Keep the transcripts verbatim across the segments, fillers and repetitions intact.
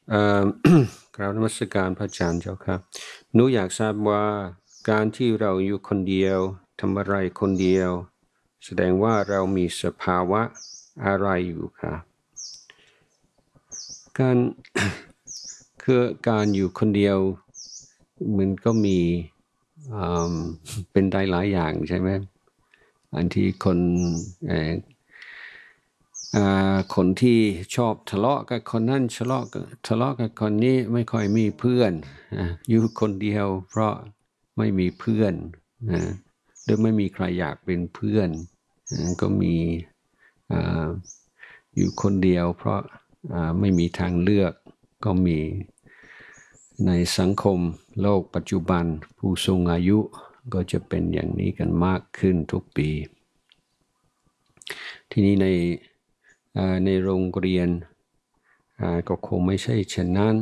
เอ่อ กราบนมัสการพระอาจารย์เจ้าครับหนูอยากทราบว่าการที่เราอยู่คนเดียวทำอะไรคนเดียวแสดงว่าเรามีสภาวะอะไรอยู่ครับการ คือการอยู่คนเดียวมันก็มีอ่าเป็นได้หลายอย่างใช่ไหมอันที่คนเอ่ออ่าคนที่ชอบทะเลาะกับคนนั้นทะเลาะกับทะเลาะกับคนนี้ไม่ค่อยมีเพื่อนอ่าอยู่คนเดียวเพราะไม่มีเพื่อนอ่าหรือไม่มีใครอยากเป็นเพื่อนอ่าก็มีอ่าอยู่คนเดียวเพราะอ่าไม่มีทางเลือกก็มีในสังคมโลกปัจจุบันผู้สูงอายุก็จะเป็นอย่างนี้กันมากขึ้นทุกปีทีนี้ในในโรงเรียนก็คงไม่ใช่เช่นนั้น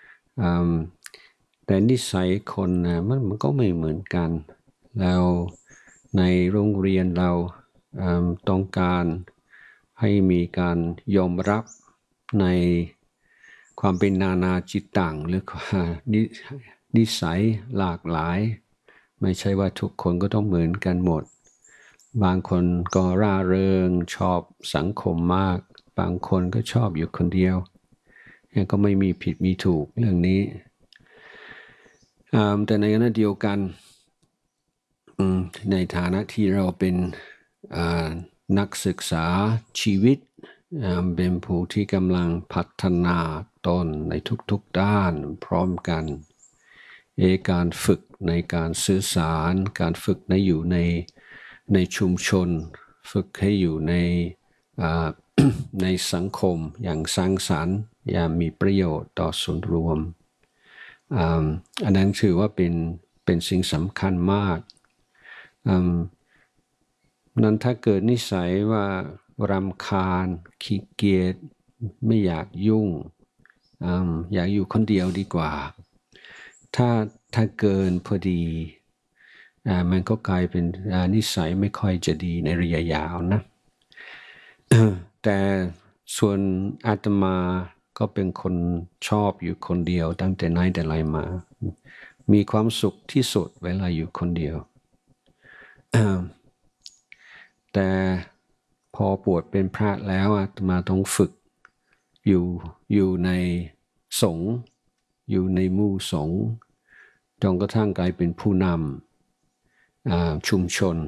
แต่นิสัยคนมันมันก็ไม่เหมือนกันแล้วในโรงเรียนเราต้องการให้มีการยอมรับในความเป็นนานาจิตตังหรือนิสัยหลากหลายไม่ใช่ว่าทุกคนก็ต้องเหมือนกันหมดบางคนก็ร่าเริงชอบสังคมมากบางคนก็ชอบอยู่คนเดียวยังก็ไม่มีผิดมีถูกเรื่องนี้แต่ในขณะเดียวกันในฐานะที่เราเป็นนักศึกษาชีวิตเป็นผู้ที่กำลังพัฒนาตนในทุกๆด้านพร้อมกันเอการฝึกในการสื่อสารการฝึกในอยู่ในในชุมชนฝึกให้อยู่ในในสังคมอย่างสร้างสรรค์อย่างมีประโยชน์ต่อส่วนรวมอันนั้นถือว่าเป็นเป็นสิ่งสำคัญมากนั้นถ้าเกิดนิสัยว่ารำคาญขี้เกียจไม่อยากยุ่งอยากอยู่คนเดียวดีกว่าถ้าถ้าเกินพอดีมันก็กลายเป็นนิสัยไม่ค่อยจะดีในระยะยาวนะ แต่ส่วนอาตมาก็เป็นคนชอบอยู่คนเดียวตั้งแต่ไหนแต่ไรมามีความสุขที่สุดเวลาอยู่คนเดียวแต่พอปวดเป็นพระแล้วอาตมาต้องฝึกอยู่อยู่ในสงฆ์อยู่ในหมู่สงฆ์จนกระทั่งกลายเป็นผู้นำชุมชน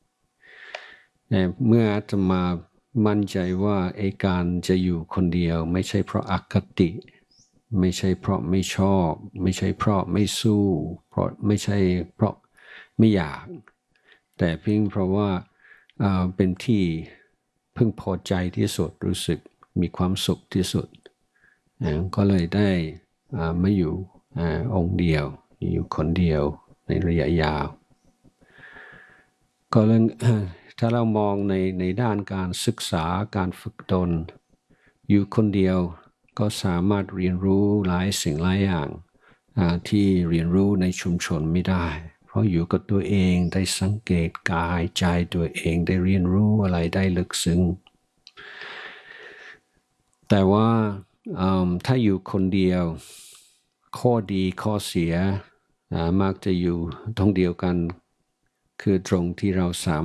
เมื่ออาตมามั่นใจว่าไอ้การจะอยู่คนเดียวไม่ใช่เพราะอคติไม่ใช่เพราะไม่ชอบไม่ใช่เพราะไม่สู้เพราะไม่ใช่เพราะไม่อยากแต่เพียงเพราะว่าเป็นที่พึงพอใจที่สุดรู้สึกมีความสุขที่สุดก็เลยได้มาอยู่องค์เดียวอยู่คนเดียวในระยะยาวก็เรื่องถ้าเรามองในในด้านการศึกษาการฝึกตนอยู่คนเดียวก็สามารถเรียนรู้หลายสิ่งหลายอย่างที่เรียนรู้ในชุมชนไม่ได้เพราะอยู่กับตัวเองได้สังเกตกายใจตัวเองได้เรียนรู้อะไรได้ลึกซึ้งแต่ว่าถ้าอยู่คนเดียวข้อดีข้อเสียมักจะอยู่ตรงเดียวกันคือตรงที่เราสามารถ